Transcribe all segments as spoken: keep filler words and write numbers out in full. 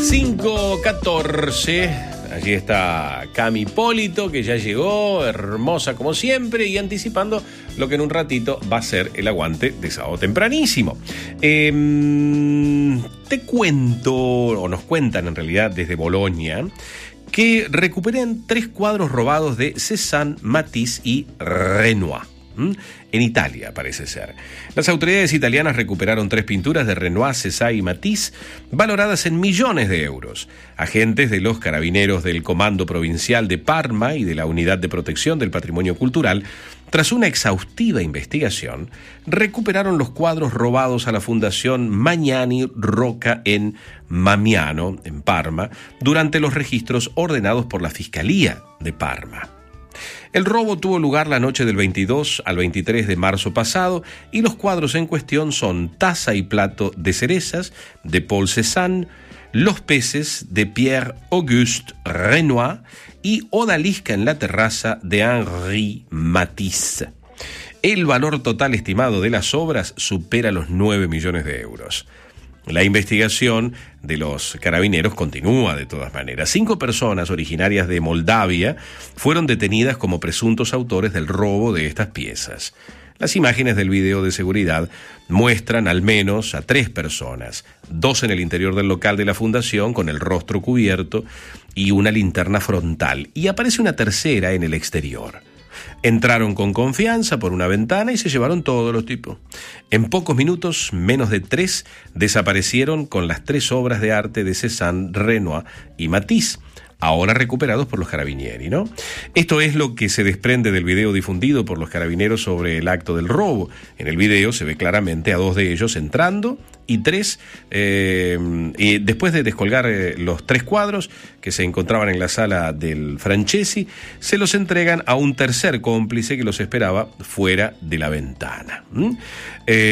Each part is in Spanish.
cinco catorce. Allí está Cami Hipólito, que ya llegó, hermosa como siempre, y anticipando lo que en un ratito va a ser el aguante de sábado tempranísimo. Eh, te cuento, o nos cuentan en realidad desde Bolonia, que recuperan tres cuadros robados de Cézanne, Matisse y Renoir. En Italia, parece ser. Las autoridades italianas recuperaron tres pinturas de Renoir, Cézanne y Matisse, valoradas en millones de euros. Agentes de los carabineros del Comando Provincial de Parma y de la Unidad de Protección del Patrimonio Cultural, tras una exhaustiva investigación, recuperaron los cuadros robados a la Fundación Magnani Rocca en Mamiano, en Parma, durante los registros ordenados por la Fiscalía de Parma. El robo tuvo lugar la noche del veintidós al veintitrés de marzo pasado y los cuadros en cuestión son Taza y plato de cerezas de Paul Cézanne, Los peces de Pierre-Auguste Renoir y Odalisca en la terraza de Henri Matisse. El valor total estimado de las obras supera los nueve millones de euros. La investigación de los carabineros continúa de todas maneras. Cinco personas originarias de Moldavia fueron detenidas como presuntos autores del robo de estas piezas. Las imágenes del video de seguridad muestran al menos a tres personas, dos en el interior del local de la fundación con el rostro cubierto y una linterna frontal, y aparece una tercera en el exterior. Entraron con confianza por una ventana y se llevaron todos los tipos. En pocos minutos, menos de tres, desaparecieron con las tres obras de arte de Cézanne, Renoir y Matisse, ahora recuperados por los carabinieri, ¿no? Esto es lo que se desprende del video difundido por los carabineros sobre el acto del robo. En el video se ve claramente a dos de ellos entrando y tres, eh, y después de descolgar eh, los tres cuadros que se encontraban en la sala del Francesi, se los entregan a un tercer cómplice que los esperaba fuera de la ventana. ¿Mm? Eh,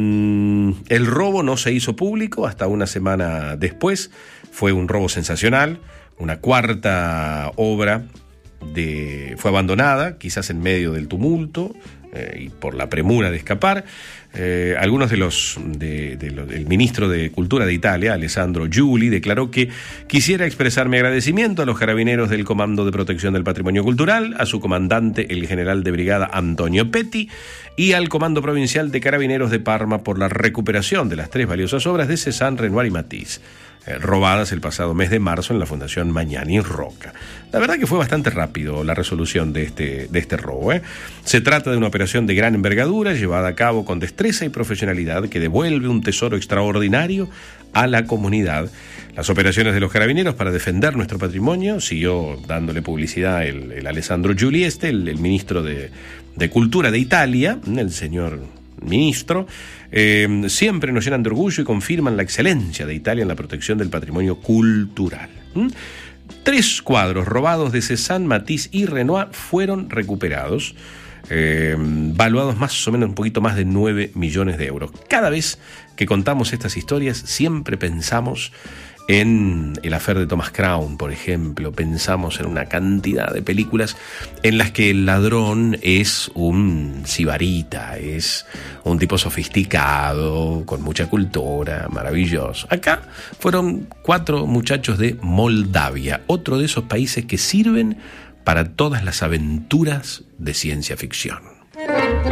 el robo no se hizo público hasta una semana después. Fue un robo sensacional. Una cuarta obra de, fue abandonada, quizás en medio del tumulto eh, y por la premura de escapar. Eh, algunos de los, de, de lo, el ministro de Cultura de Italia, Alessandro Giuli, declaró que quisiera expresar mi agradecimiento a los carabineros del Comando de Protección del Patrimonio Cultural, a su comandante, el general de brigada Antonio Petti, y al Comando Provincial de Carabineros de Parma por la recuperación de las tres valiosas obras de Cézanne, Renoir y Matisse, robadas el pasado mes de marzo en la Fundación Magnani Rocca. La verdad que fue bastante rápido la resolución de este, de este robo, ¿eh? Se trata de una operación de gran envergadura, llevada a cabo con destreza y profesionalidad, que devuelve un tesoro extraordinario a la comunidad. Las operaciones de los carabineros para defender nuestro patrimonio, siguió dándole publicidad el, el Alessandro Giuli, este, el, el ministro de, de Cultura de Italia, el señor ministro, eh, siempre nos llenan de orgullo y confirman la excelencia de Italia en la protección del patrimonio cultural. ¿Mm? Tres cuadros robados de Cézanne, Matisse y Renoir fueron recuperados, eh, valuados más o menos un poquito más de nueve millones de euros. Cada vez que contamos estas historias siempre pensamos en el affair de Thomas Crown, por ejemplo. Pensamos en una cantidad de películas en las que el ladrón es un sibarita, es un tipo sofisticado, con mucha cultura, maravilloso. Acá fueron cuatro muchachos de Moldavia, otro de esos países que sirven para todas las aventuras de ciencia ficción.